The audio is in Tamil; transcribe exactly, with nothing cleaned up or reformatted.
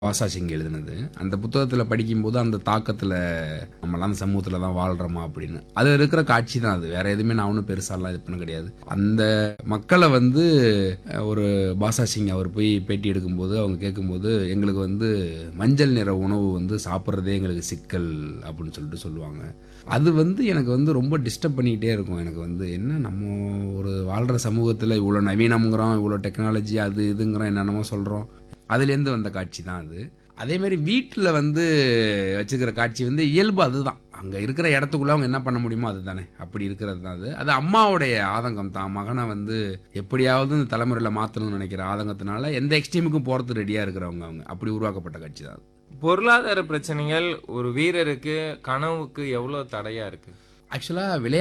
வாசா சிங் எழுதினது. அந்த புத்தகத்தில் படிக்கும்போது அந்த தாக்கத்தில் நம்மளாம் அந்த சமூகத்தில் தான் வாழ்கிறோமா அப்படின்னு அது இருக்கிற காட்சி தான். அது வேற எதுவுமே நான் ஒன்றும் பெருசாலாம் இது பண்ண கிடையாது. அந்த மக்களை வந்து அஹ், ஒரு பாஷா சிங் அவர் போய் பேட்டி எடுக்கும்போது அவங்க கேட்கும்போது எங்களுக்கு வந்து மஞ்சள் நிற உணவு வந்து சாப்பிட்றதே எங்களுக்கு சிக்கல் அப்படின்னு சொல்லிட்டு சொல்லுவாங்க. அது வந்து எனக்கு வந்து ரொம்ப டிஸ்டர்ப் பண்ணிக்கிட்டே இருக்கும். எனக்கு வந்து என்ன நம்ம ஒரு வாழ்கிற சமூகத்தில் இவ்வளோ நவீனம்ங்கிறோம், இவ்வளோ டெக்னாலஜி அது இதுங்கிறோம், என்னென்னமோ சொல்கிறோம். அதுலேருந்து வந்த காட்சி தான் அது. அதேமாரி வீட்டில் வந்து வச்சுக்கிற காட்சி வந்து இயல்பு அதுதான். அங்கே இருக்கிற இடத்துக்குள்ள அவங்க என்ன பண்ண முடியுமோ அதுதானே. அப்படி இருக்கிறது தான் அது. அது அம்மாவுடைய ஆதங்கம் தான். மகனை வந்து எப்படியாவது இந்த தலைமுறையில் மாற்றணும்னு நினைக்கிற ஆதங்கத்தினால எந்த எக்ஸ்ட்ரீமுக்கும் போகிறது ரெடியாக இருக்கிறவங்க அவங்க. அப்படி உருவாக்கப்பட்ட காட்சி தான் அது. பொருளாதார பிரச்சனைகள் ஒரு வீரருக்கு கனவுக்கு எவ்வளவு தடையா இருக்கு? ஆக்சுவலாக விளையாட்டு